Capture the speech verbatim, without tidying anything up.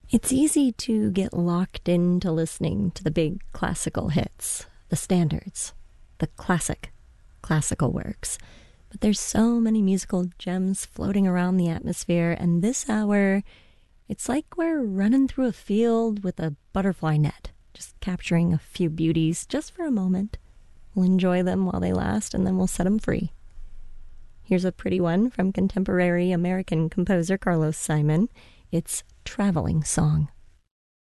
It's easy to get locked into listening to the big classical hits, the standards, the classic classical works. But there's so many musical gems floating around the atmosphere, and this hour, it's like we're running through a field with a butterfly net, just capturing a few beauties just for a moment. We'll enjoy them while they last, and then we'll set them free. Here's a pretty one from contemporary American composer Carlos Simon. It's Traveling Song.